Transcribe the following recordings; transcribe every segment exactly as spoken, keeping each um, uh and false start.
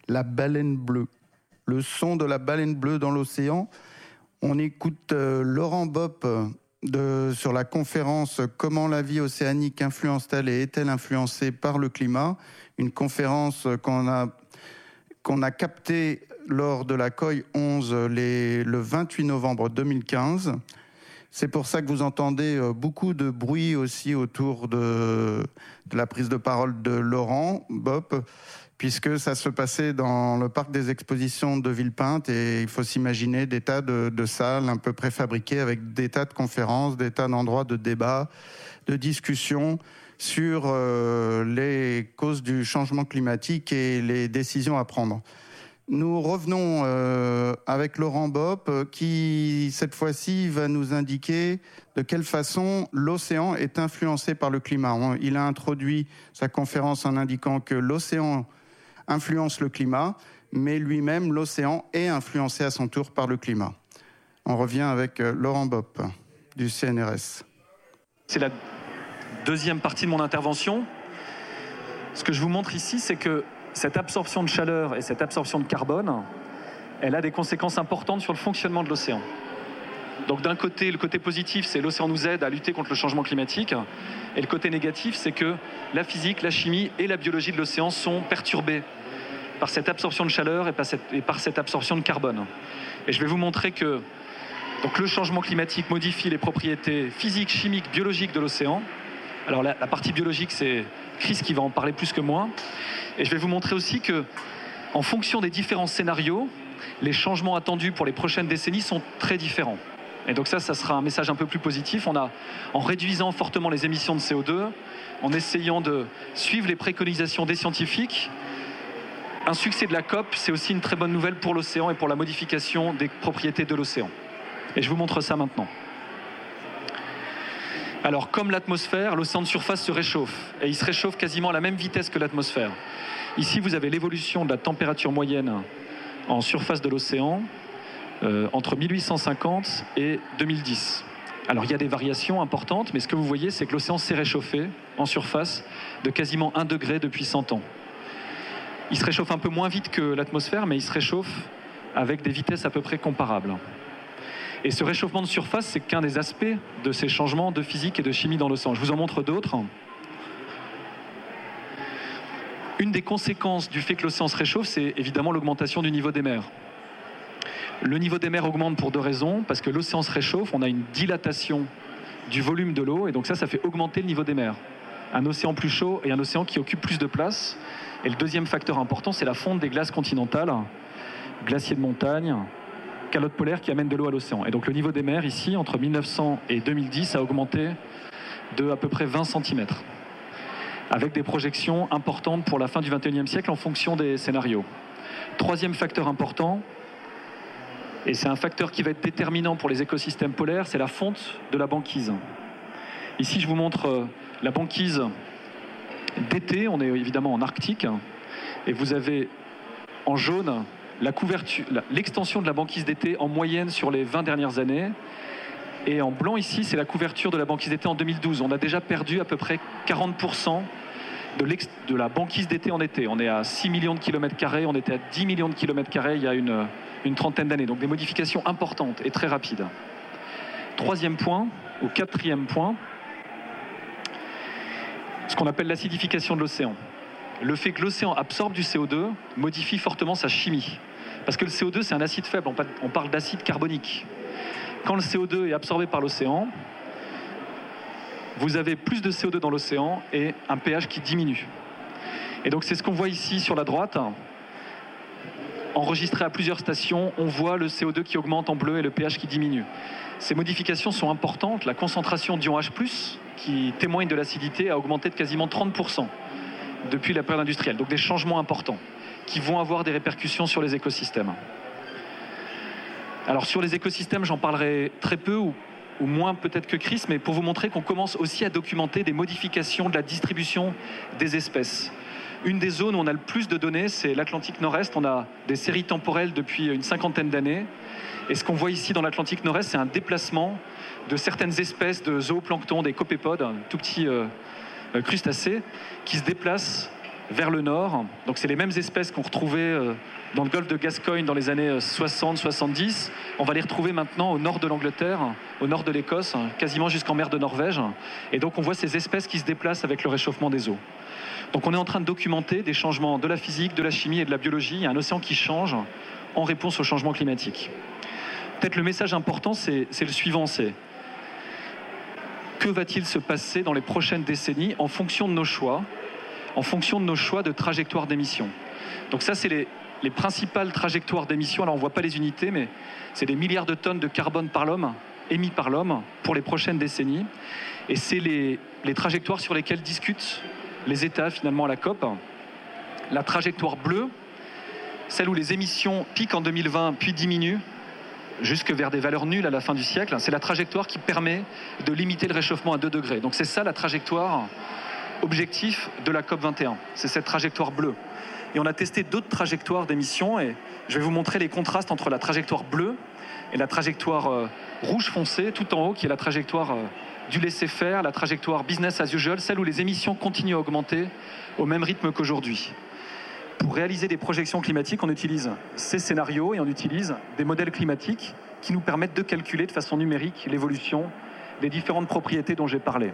la baleine bleue. Le son de la baleine bleue dans l'océan. On écoute euh, Laurent Bopp de, sur la conférence « Comment la vie océanique influence-t-elle et est-elle influencée par le climat ?» Une conférence qu'on a, qu'on a captée lors de la C O I onze les, le vingt-huit novembre deux mille quinze. C'est pour ça que vous entendez beaucoup de bruit aussi autour de, de la prise de parole de Laurent Bopp, puisque ça se passait dans le parc des expositions de Villepinte et il faut s'imaginer des tas de, de salles un peu préfabriquées avec des tas de conférences, des tas d'endroits de débat, de discussion sur euh, les causes du changement climatique et les décisions à prendre. Nous revenons euh, avec Laurent Bopp qui, cette fois-ci, va nous indiquer de quelle façon l'océan est influencé par le climat. Il a introduit sa conférence en indiquant que l'océan influence le climat, mais lui-même, l'océan, est influencé à son tour par le climat. On revient avec Laurent Bopp du C N R S. C'est la deuxième partie de mon intervention. Ce que je vous montre ici, c'est que cette absorption de chaleur et cette absorption de carbone, elle a des conséquences importantes sur le fonctionnement de l'océan. Donc d'un côté, le côté positif, c'est l'océan nous aide à lutter contre le changement climatique. Et le côté négatif, c'est que la physique, la chimie et la biologie de l'océan sont perturbées par cette absorption de chaleur et par cette, et par cette absorption de carbone. Et je vais vous montrer que donc, le changement climatique modifie les propriétés physiques, chimiques, biologiques de l'océan. Alors la, la partie biologique, c'est Chris qui va en parler plus que moi. Et je vais vous montrer aussi que, en fonction des différents scénarios, les changements attendus pour les prochaines décennies sont très différents. Et donc ça, ça sera un message un peu plus positif. On a, en réduisant fortement les émissions de C O deux, en essayant de suivre les préconisations des scientifiques, un succès de la C O P, c'est aussi une très bonne nouvelle pour l'océan et pour la modification des propriétés de l'océan. Et je vous montre ça maintenant. Alors, comme l'atmosphère, l'océan de surface se réchauffe. Et il se réchauffe quasiment à la même vitesse que l'atmosphère. Ici, vous avez l'évolution de la température moyenne en surface de l'océan euh, entre mille huit cent cinquante et deux mille dix. Alors, il y a des variations importantes, mais ce que vous voyez, c'est que l'océan s'est réchauffé en surface de quasiment un degré depuis cent ans. Il se réchauffe un peu moins vite que l'atmosphère, mais il se réchauffe avec des vitesses à peu près comparables. Et ce réchauffement de surface, c'est qu'un des aspects de ces changements de physique et de chimie dans l'océan. Je vous en montre d'autres. Une des conséquences du fait que l'océan se réchauffe, c'est évidemment l'augmentation du niveau des mers. Le niveau des mers augmente pour deux raisons. Parce que l'océan se réchauffe, on a une dilatation du volume de l'eau, et donc ça, ça fait augmenter le niveau des mers. Un océan plus chaud et un océan qui occupe plus de place. Et le deuxième facteur important, c'est la fonte des glaces continentales, glaciers de montagne, calottes polaires qui amènent de l'eau à l'océan. Et donc le niveau des mers, ici, entre mille neuf cents et deux mille dix, a augmenté de à peu près vingt centimètres, avec des projections importantes pour la fin du vingt et unième siècle en fonction des scénarios. Troisième facteur important, et c'est un facteur qui va être déterminant pour les écosystèmes polaires, c'est la fonte de la banquise. Ici, je vous montre la banquise d'été, on est évidemment en Arctique, et vous avez en jaune la couverture, l'extension de la banquise d'été en moyenne sur les vingt dernières années. Et en blanc ici, c'est la couverture de la banquise d'été en deux mille douze. On a déjà perdu à peu près quarante pour cent de, de la banquise d'été en été. On est à six millions de kilomètres carrés, on était à dix millions de kilomètres carrés il y a une, une trentaine d'années. Donc des modifications importantes et très rapides. Troisième point, ou quatrième point, ce qu'on appelle l'acidification de l'océan. Le fait que l'océan absorbe du C O deux modifie fortement sa chimie. Parce que le C O deux, c'est un acide faible, on parle d'acide carbonique. Quand le C O deux est absorbé par l'océan, vous avez plus de C O deux dans l'océan et un pH qui diminue. Et donc c'est ce qu'on voit ici sur la droite. Enregistré à plusieurs stations, on voit le C O deux qui augmente en bleu et le pH qui diminue. Ces modifications sont importantes. La concentration d'ion H plus, qui témoigne de l'acidité, a augmenté de quasiment trente pour cent depuis la période industrielle. Donc des changements importants qui vont avoir des répercussions sur les écosystèmes. Alors sur les écosystèmes, j'en parlerai très peu ou, ou moins peut-être que Chris, mais pour vous montrer qu'on commence aussi à documenter des modifications de la distribution des espèces. Une des zones où on a le plus de données, c'est l'Atlantique Nord-Est. On a des séries temporelles depuis une cinquantaine d'années. Et ce qu'on voit ici dans l'Atlantique Nord-Est, c'est un déplacement de certaines espèces de zooplancton, des copépodes, tout petits euh, crustacés, qui se déplacent vers le nord. Donc c'est les mêmes espèces qu'on retrouvait dans le golfe de Gascogne dans les années soixante soixante-dix. On va les retrouver maintenant au nord de l'Angleterre, au nord de l'Écosse, quasiment jusqu'en mer de Norvège. Et donc on voit ces espèces qui se déplacent avec le réchauffement des eaux. Donc on est en train de documenter des changements de la physique, de la chimie et de la biologie. Il y a un océan qui change en réponse au changement climatique. Peut-être le message important, c'est, c'est le suivant, c'est que va-t-il se passer dans les prochaines décennies en fonction de nos choix, en fonction de nos choix de trajectoire d'émissions. Donc ça, c'est les, les principales trajectoires d'émissions. Alors on ne voit pas les unités, mais c'est des milliards de tonnes de carbone par l'homme, émis par l'homme, pour les prochaines décennies. Et c'est les, les trajectoires sur lesquelles discutent les États, finalement, à la COP. La trajectoire bleue, celle où les émissions piquent en deux mille vingt, puis diminuent, jusque vers des valeurs nulles à la fin du siècle, c'est la trajectoire qui permet de limiter le réchauffement à deux degrés. Donc c'est ça la trajectoire objectif de la COP vingt et un. C'est cette trajectoire bleue. Et on a testé d'autres trajectoires d'émissions et je vais vous montrer les contrastes entre la trajectoire bleue et la trajectoire euh, rouge foncé, tout en haut, qui est la trajectoire euh, du laisser-faire, la trajectoire business as usual, celle où les émissions continuent à augmenter au même rythme qu'aujourd'hui. Pour réaliser des projections climatiques, on utilise ces scénarios et on utilise des modèles climatiques qui nous permettent de calculer de façon numérique l'évolution des différentes propriétés dont j'ai parlé.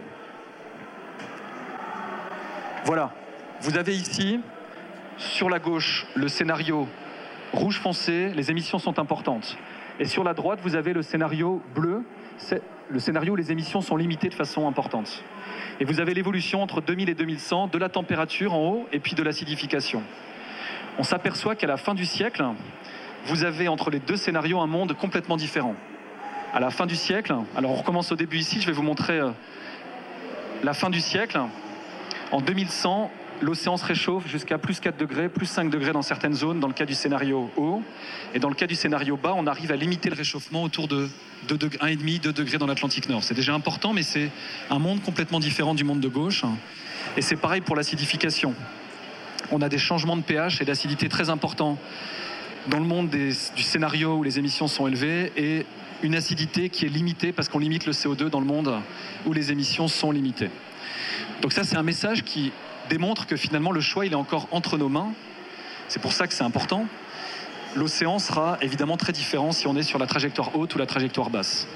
Voilà, vous avez ici, sur la gauche, le scénario rouge foncé, les émissions sont importantes. Et sur la droite, vous avez le scénario bleu, c'est le scénario où les émissions sont limitées de façon importante. Et vous avez l'évolution entre deux mille et deux mille cent de la température en haut et puis de l'acidification. On s'aperçoit qu'à la fin du siècle, vous avez entre les deux scénarios un monde complètement différent. À la fin du siècle, alors on recommence au début ici, je vais vous montrer euh, la fin du siècle. En deux mille cent, l'océan se réchauffe jusqu'à plus quatre degrés, plus cinq degrés dans certaines zones, dans le cas du scénario haut. Et dans le cas du scénario bas, on arrive à limiter le réchauffement autour de un virgule cinq à deux degrés dans l'Atlantique Nord. C'est déjà important, mais c'est un monde complètement différent du monde de gauche. Et c'est pareil pour l'acidification. On a des changements de pH et d'acidité très importants dans le monde des, du scénario où les émissions sont élevées et une acidité qui est limitée parce qu'on limite le C O deux dans le monde où les émissions sont limitées. Donc ça, c'est un message qui démontre que finalement le choix il est encore entre nos mains. C'est pour ça que c'est important. L'océan sera évidemment très différent si on est sur la trajectoire haute ou la trajectoire basse.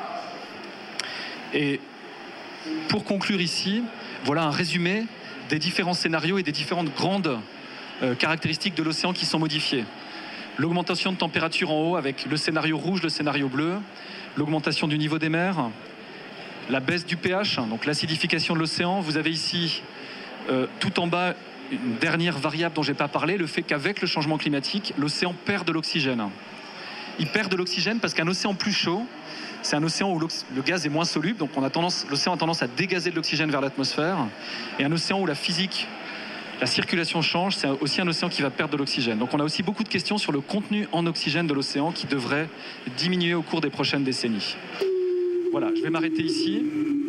Et pour conclure ici, voilà un résumé des différents scénarios et des différentes grandes euh, caractéristiques de l'océan qui sont modifiées. L'augmentation de température en haut avec le scénario rouge, le scénario bleu, l'augmentation du niveau des mers, la baisse du pH, donc l'acidification de l'océan. Vous avez ici, euh, tout en bas, une dernière variable dont je n'ai pas parlé, le fait qu'avec le changement climatique, l'océan perd de l'oxygène. Il perd de l'oxygène parce qu'un océan plus chaud, c'est un océan où le gaz est moins soluble, donc on a tendance, l'océan a tendance à dégazer de l'oxygène vers l'atmosphère. Et un océan où la physique, la circulation change, c'est aussi un océan qui va perdre de l'oxygène. Donc on a aussi beaucoup de questions sur le contenu en oxygène de l'océan qui devrait diminuer au cours des prochaines décennies. Voilà, je vais m'arrêter ici.